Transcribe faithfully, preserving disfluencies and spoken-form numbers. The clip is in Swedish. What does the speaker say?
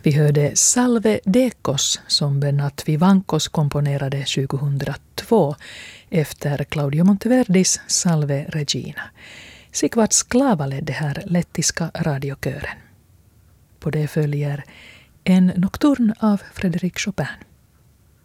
Vi hörde Salve Decos som Bernat Vivancos komponerade tjugohundratvå efter Claudio Monteverdes Salve Regina. Sigvard Sklava ledde här lettiska radiokören. På det följer en nocturn av Frédéric Chopin.